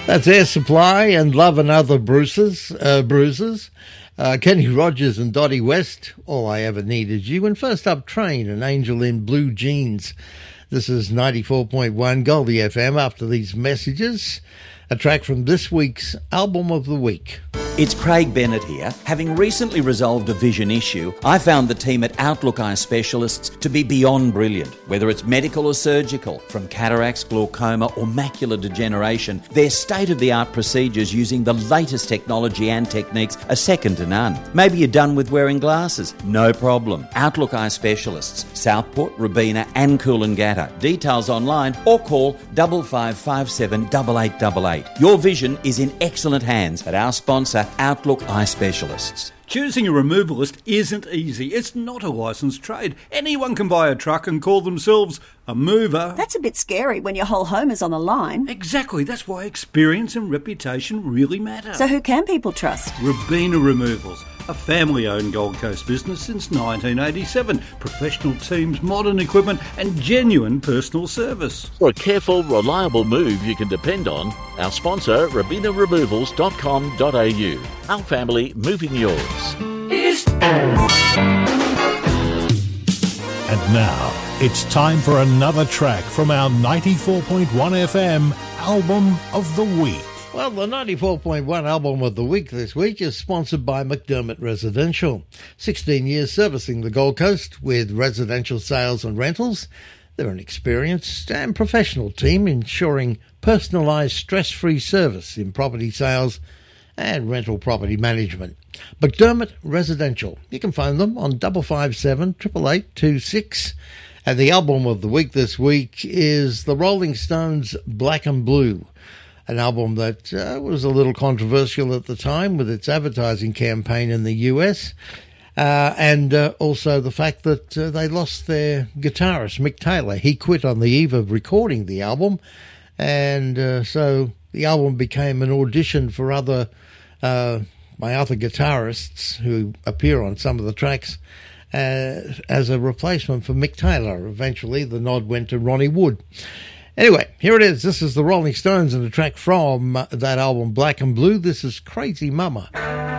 That's Air Supply and Love and Other Bruises. Kenny Rogers and Dottie West, All I Ever Need Is You. And first up, Train, An Angel in Blue Jeans. This is 94.1 Goldie FM. After these messages, a track from this week's Album of the Week. It's Craig Bennett here. Having recently resolved a vision issue, I found the team at Outlook Eye Specialists to be beyond brilliant. Whether it's medical or surgical, from cataracts, glaucoma or macular degeneration, their state-of-the-art procedures using the latest technology and techniques are second to none. Maybe you're done with wearing glasses? No problem. Outlook Eye Specialists, Southport, Robina and Coolangatta. Details online or call 5557 8888. Your vision is in excellent hands at our sponsor, Outlook Eye Specialists. Choosing a removalist isn't easy. It's not a licensed trade. Anyone can buy a truck and call themselves a mover. That's a bit scary when your whole home is on the line. Exactly. That's why experience and reputation really matter. So who can people trust? Robina Removals, a family-owned Gold Coast business since 1987. Professional teams, modern equipment and genuine personal service. For a careful, reliable move you can depend on, our sponsor, robinaremovals.com.au. Our family moving yours. And now, it's time for another track from our 94.1 FM Album of the Week. Well, the 94.1 Album of the Week this week is sponsored by McDermott Residential. 16 years servicing the Gold Coast with residential sales and rentals. They're an experienced and professional team ensuring personalised, stress-free service in property sales and rental property management. McDermott Residential. You can phone them on 557 8826. And the album of the week this week is the Rolling Stones' Black and Blue, an album that was a little controversial at the time with its advertising campaign in the US, and also the fact that they lost their guitarist, Mick Taylor. He quit on the eve of recording the album, and so the album became an audition for other guitarists who appear on some of the tracks as a replacement for Mick Taylor. Eventually, the nod went to Ronnie Wood. Anyway, here it is. This is the Rolling Stones and a track from that album, Black and Blue. This is Crazy Mama.